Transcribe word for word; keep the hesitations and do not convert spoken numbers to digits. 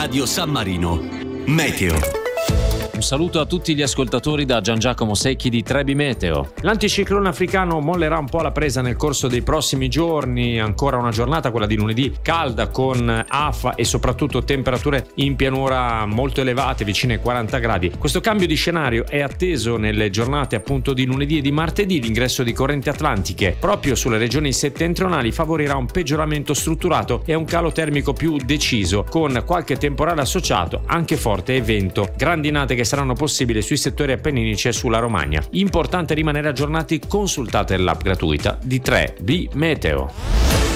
Radio San Marino. Meteo. Un saluto a tutti gli ascoltatori da Gian Giacomo Secchi di Trebi Meteo. L'anticiclone africano mollerà un po' la presa nel corso dei prossimi giorni. Ancora una giornata, quella di lunedì, calda con afa e soprattutto temperature in pianura molto elevate, vicine ai quaranta gradi. Questo cambio di scenario è atteso nelle giornate appunto di lunedì e di martedì. L'ingresso di correnti atlantiche proprio sulle regioni settentrionali favorirà un peggioramento strutturato e un calo termico più deciso, con qualche temporale associato, anche forte e vento. Grandinate che saranno possibili sui settori appenninici e sulla Romagna. Importante rimanere aggiornati, consultate l'app gratuita di tre B Meteo.